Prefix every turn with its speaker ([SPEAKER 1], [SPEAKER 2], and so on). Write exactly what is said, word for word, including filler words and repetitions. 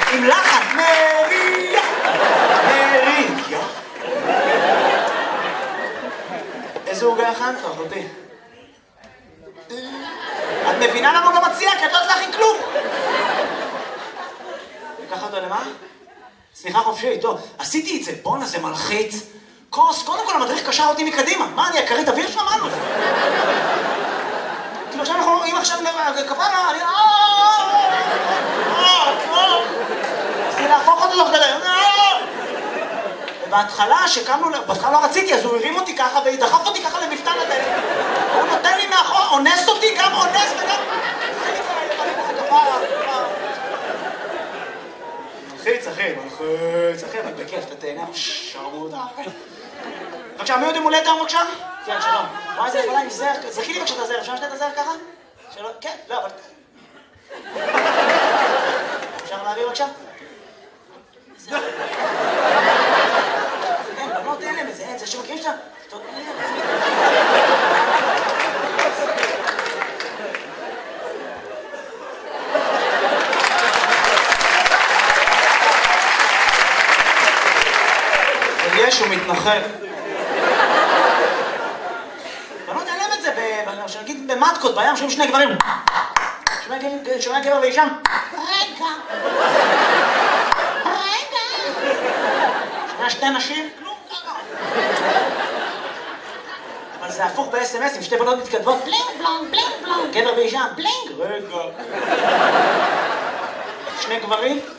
[SPEAKER 1] עם לחן, מריה, מריה. איזה עוגה הכנת, אחותי? את מבינה למה הוא לא מציע? כי את לא תלכי כלום. לקח אותו למה? סליחה חופשי, טוב, עשיתי את זה, בואנה זה מלחיץ. כוס, קודם כל המדריך קשר אותי מקדימה. מה, אני הכרית אוויר שם? מה אני עושה? כאילו עכשיו אנחנו, אם עכשיו כפרה, אני... רציתי להפוך אותו תוך כדי. ובהתחלה, שקמנו, בהתחלה לא רציתי, אז הוא הרים אותי ככה ודחף אותי ככה למפתן הדלת. הוא נותן לי מאחור, אונס אותי, גם אונס וגם... מלחיץ, אחי, מלחיץ, אחי, אבל בכיף, אתה תהנה, שרמוטה, אחי. בבקשה, מי יודעים מולד היום בבקשה? כן, שלום. וואי, זה יכולה עם זר, זרקי לי בבקשה את הזר, אפשר לשתת את הזר ככה? שלום, כן, לא, אבל... אפשר להביא בבקשה? זר. אין, בנות אין להם איזה, אין, זה שמכירים שאתה... יש, הוא מתנחל. בנות אין להם את זה, שנגיד במטקות, בים, שומעים שני גברים. שומע גבר ואישה. רגע. רגע. שומע שתי נשים. כלום ככה. אבל זה הפוך ב-אס אם אס, עם שתי בנות מתכתבות. בלינג בלונג, בלינג בלונג. גבר ואישה. בלינג. רגע. שני גברים.